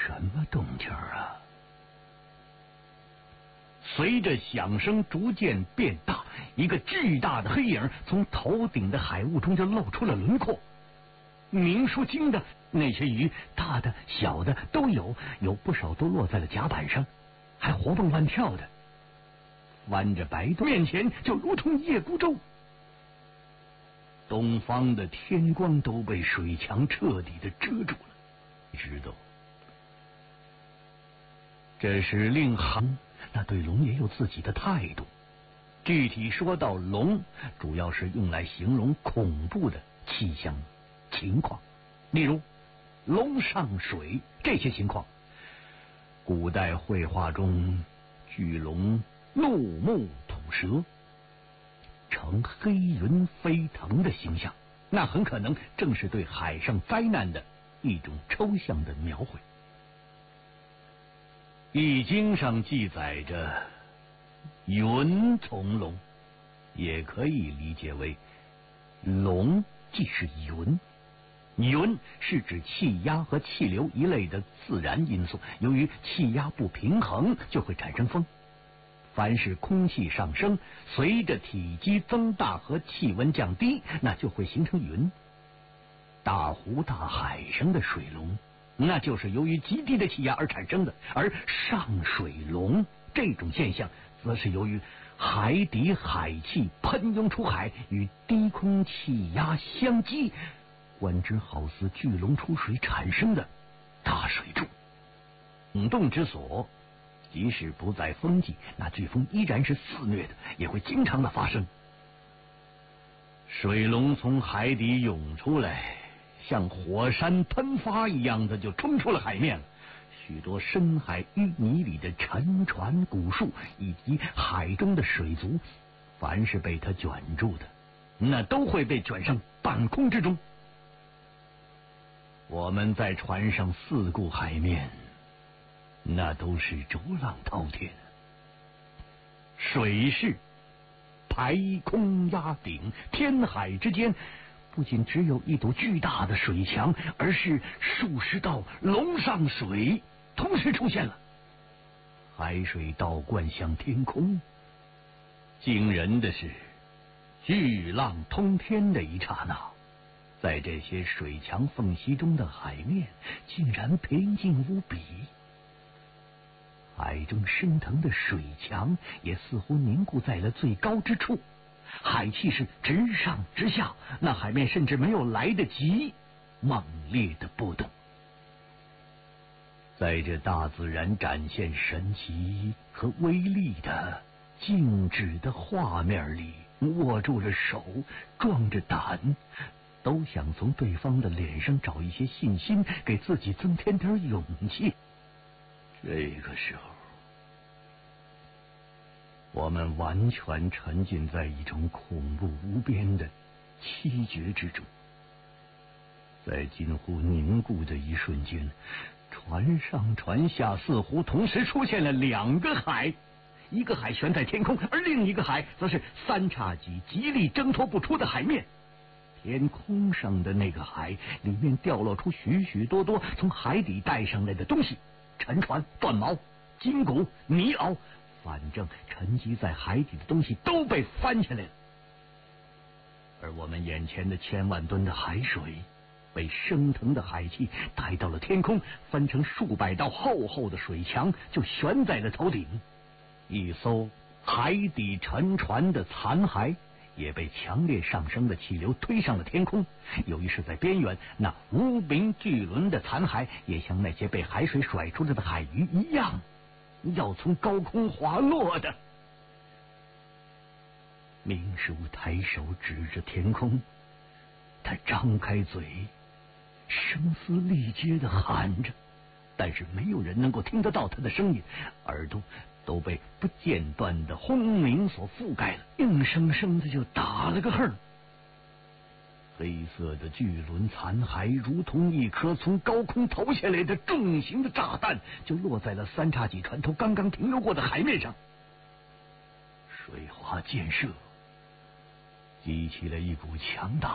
什么动静啊？随着响声逐渐变大，一个巨大的黑影从头顶的海雾中就露出了轮廓。明叔惊的，那些鱼大的小的都有，有不少都落在了甲板上，还活蹦乱跳的，翻着白肚面前就如同夜孤舟。东方的天光都被水墙彻底的遮住了。你知道，这是令行那对龙也有自己的态度。具体说到龙，主要是用来形容恐怖的气象情况，例如龙上水这些情况。古代绘画中，巨龙怒目吐舌，呈黑云飞腾的形象，那很可能正是对海上灾难的一种抽象的描绘。易经上记载着云从龙，也可以理解为龙即是云。云是指气压和气流一类的自然因素，由于气压不平衡就会产生风。凡是空气上升，随着体积增大和气温降低，那就会形成云。大湖大海上的水龙，那就是由于极低的气压而产生的，而上水龙这种现象则是由于海底海气喷涌出海，与低空气压相击，观之好似巨龙出水产生的大水柱。涌动之所，即使不在风季，那飓风依然是肆虐的，也会经常的发生。水龙从海底涌出来，像火山喷发一样的就冲出了海面了。许多深海淤泥里的沉船、古树以及海中的水族，凡是被它卷住的，那都会被卷上半空之中。我们在船上四顾海面，那都是逐浪滔天。水势排空压顶，天海之间不仅只有一堵巨大的水墙，而是数十道龙上水同时出现了，海水倒灌向天空。惊人的是，巨浪通天的一刹那，在这些水墙缝隙中的海面竟然平静无比，海中升腾的水墙也似乎凝固在了最高之处，海气是直上直下，那海面甚至没有来得及猛烈的波动。在这大自然展现神奇和威力的静止的画面里，握住了手，壮着胆，都想从对方的脸上找一些信心，给自己增添点勇气。这个时候，我们完全沉浸在一种恐怖无边的凄绝之中。在近乎凝固的一瞬间，船上船下似乎同时出现了两个海，一个海悬在天空，而另一个海则是三叉戟极力挣脱不出的海面。天空上的那个海里面掉落出许许多多从海底带上来的东西，沉船、断锚、筋骨、泥鳌，反正沉积在海底的东西都被翻起来了。而我们眼前的千万吨的海水被升腾的海气带到了天空，分成数百道厚厚的水墙，就悬在了头顶。一艘海底沉船的残骸也被强烈上升的气流推上了天空。由于是在边缘，那无名巨轮的残骸也像那些被海水甩出来的海鱼一样，要从高空滑落的。明叔抬手指着天空，他张开嘴，声嘶力竭地喊着，但是没有人能够听得到他的声音，耳朵都被不间断的轰鸣所覆盖了，硬生生的就打了个横。黑色的巨轮残骸如同一颗从高空投下来的重型的炸弹，就落在了三叉戟船头刚刚停留过的海面上。水花溅射，激起了一股强大